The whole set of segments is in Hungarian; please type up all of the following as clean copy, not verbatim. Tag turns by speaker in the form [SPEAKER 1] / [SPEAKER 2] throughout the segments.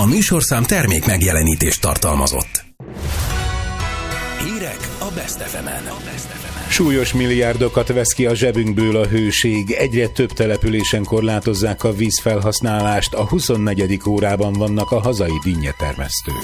[SPEAKER 1] A műsorszám termék megjelenítést tartalmazott. Hírek a Best FM-en.
[SPEAKER 2] Súlyos milliárdokat vesz ki a zsebünkből a hőség, egyre több településen korlátozzák a vízfelhasználást, a 24. órában vannak a hazai dinnyetermesztők.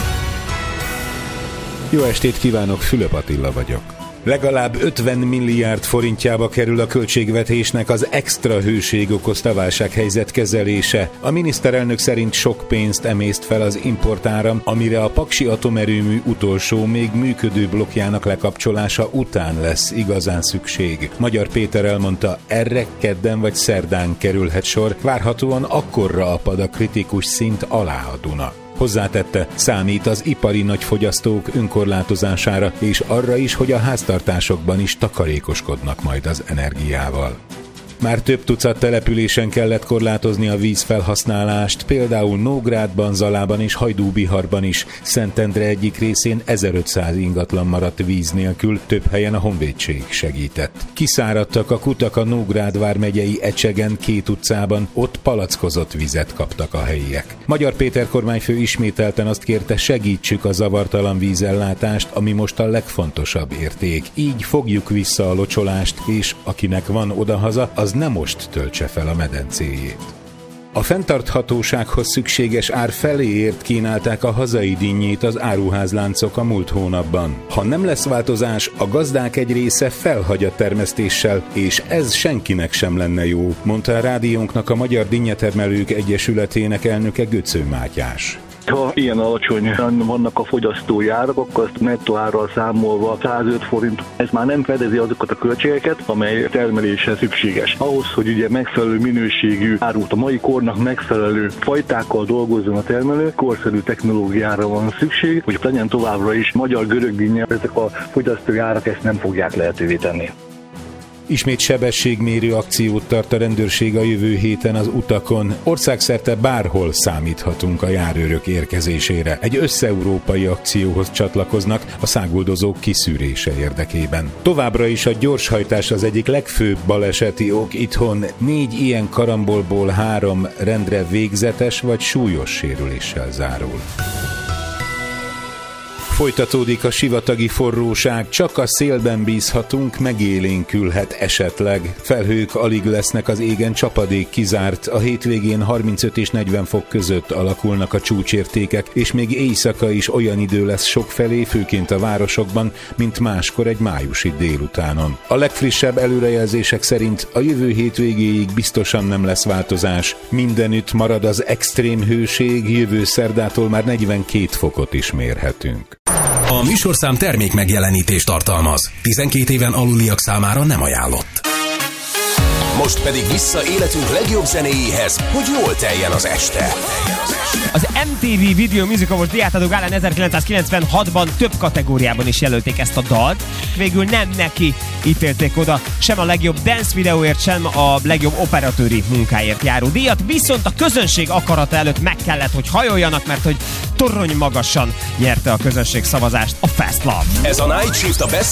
[SPEAKER 2] Jó estét kívánok, Fülöp Attila vagyok. Legalább 50 milliárd forintjába kerül a költségvetésnek az extra hőség okozta válsághelyzet kezelése. A miniszterelnök szerint sok pénzt emészt fel az importáram, amire a paksi atomerőmű utolsó, még működő blokkjának lekapcsolása után lesz igazán szükség. Magyar Péter elmondta, erre kedden vagy szerdán kerülhet sor, várhatóan akkorra apad a kritikus szint alá a Duna. Hozzátette, számít az ipari nagyfogyasztók önkorlátozására, és arra is, hogy a háztartásokban is takarékoskodnak majd az energiával. Már több tucat településen kellett korlátozni a vízfelhasználást, például Nógrádban, Zalában és Hajdúbiharban is. Szentendre egyik részén 1500 ingatlan maradt víz nélkül, több helyen a honvédség segített. Kiszáradtak a kutak a Nógrád vármegyei Ecsegen 2 utcában, ott palackozott vizet kaptak a helyiek. Magyar Péter kormányfő ismételten azt kérte, segítsük a zavartalan vízellátást, ami most a legfontosabb érték. Így fogjuk vissza a locsolást, és akinek van odahaza, az nem most töltse fel a medencéjét. A fenntarthatósághoz szükséges ár feléért kínálták a hazai dinnyét az áruházláncok a múlt hónapban. Ha nem lesz változás, a gazdák egy része felhagy a termesztéssel, és ez senkinek sem lenne jó, mondta a rádiónknak a Magyar Dinnyetermelők Egyesületének elnöke Göcző Mátyás.
[SPEAKER 3] Ha ilyen alacsonyan vannak a fogyasztói árak, akkor azt nettó árral számolva 105 forint, ez már nem fedezi azokat a költségeket, amely termeléshez szükséges. Ahhoz, hogy ugye megfelelő minőségű árut, a mai kornak megfelelő fajtákkal dolgozzon a termelő, korszerű technológiára van szükség, hogy legyen továbbra is magyar görög dinnye, ezek a fogyasztói árak ezt nem fogják lehetővé tenni.
[SPEAKER 2] Ismét sebességmérő akciót tart a rendőrség a jövő héten az utakon. Országszerte bárhol számíthatunk a járőrök érkezésére. Egy összeurópai akcióhoz csatlakoznak a száguldozók kiszűrése érdekében. Továbbra is a gyorshajtás az egyik legfőbb baleseti ok itthon. 4 ilyen karambolból 3 rendre végzetes vagy súlyos sérüléssel zárul. Folytatódik a sivatagi forróság, csak a szélben bízhatunk, megélénkülhet esetleg. Felhők alig lesznek az égen, csapadék kizárt, a hétvégén 35 és 40 fok között alakulnak a csúcsértékek, és még éjszaka is olyan idő lesz sokfelé, főként a városokban, mint máskor egy májusi délutánon. A legfrissebb előrejelzések szerint a jövő hétvégéig biztosan nem lesz változás. Mindenütt marad az extrém hőség, jövő szerdától már 42 fokot is mérhetünk.
[SPEAKER 1] A műsorszám termék megjelenítést tartalmaz. 12 éven aluliak számára nem ajánlott. Most pedig vissza életünk legjobb zenéjéhez, hogy jól teljen az este.
[SPEAKER 4] Az MTV Video Music Awards díjátadó gálán 1996-ban több kategóriában is jelölték ezt a dalt. Végül nem neki ítélték oda sem a legjobb dance videóért, sem a legjobb operatőri munkáért járó díjat, viszont a közönség akarata előtt meg kellett, hogy hajoljanak, mert hogy torony magasan nyerte a közönség szavazást a Fast Love.
[SPEAKER 1] Ez a Night Shift a Best